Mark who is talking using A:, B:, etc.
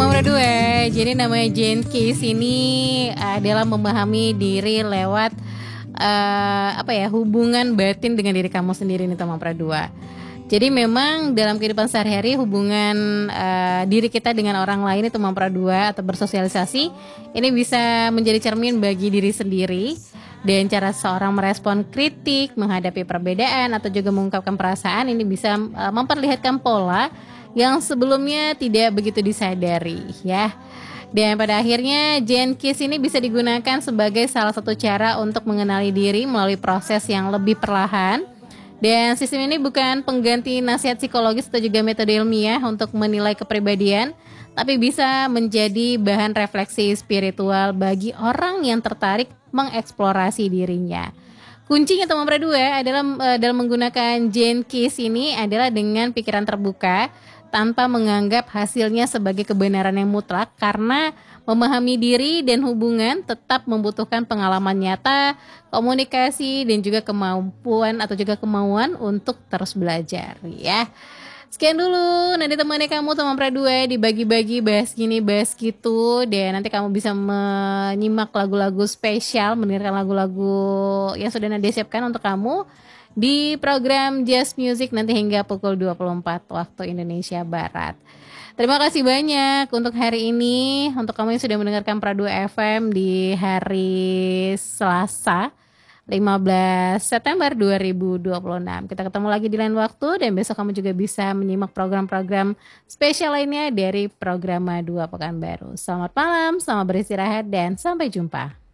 A: nomor 2. Jadi namanya Jane Case ini adalah memahami diri lewat hubungan batin dengan diri kamu sendiri nih teman perdua. Jadi memang dalam kehidupan sehari-hari hubungan diri kita dengan orang lain itu memperdua atau bersosialisasi ini bisa menjadi cermin bagi diri sendiri dan cara seorang merespon kritik, menghadapi perbedaan atau juga mengungkapkan perasaan ini bisa memperlihatkan pola yang sebelumnya tidak begitu disadari ya. Dan pada akhirnya Jane Case ini bisa digunakan sebagai salah satu cara untuk mengenali diri melalui proses yang lebih perlahan. Dan sistem ini bukan pengganti nasihat psikologis atau juga metode ilmiah untuk menilai kepribadian, tapi bisa menjadi bahan refleksi spiritual bagi orang yang tertarik mengeksplorasi dirinya. Kuncinya teman berdua adalah dalam menggunakan Jane Case ini adalah dengan pikiran terbuka tanpa menganggap hasilnya sebagai kebenaran yang mutlak, karena memahami diri dan hubungan tetap membutuhkan pengalaman nyata, komunikasi dan juga kemauan untuk terus belajar ya. Sekian dulu, nanti temani kamu teman perdua dibagi-bagi bahas gini bahas gitu, dan nanti kamu bisa menyimak lagu-lagu spesial, mendengarkan lagu-lagu yang sudah Nadia siapkan untuk kamu di program Just Music nanti hingga pukul 24 waktu Indonesia Barat. Terima kasih banyak untuk hari ini, untuk kamu yang sudah mendengarkan Pradu FM di hari Selasa 15 September 2026. Kita ketemu lagi di lain waktu, dan besok kamu juga bisa menyimak program-program spesial lainnya dari program 2 Pekanbaru. Selamat malam, selamat beristirahat, dan sampai jumpa.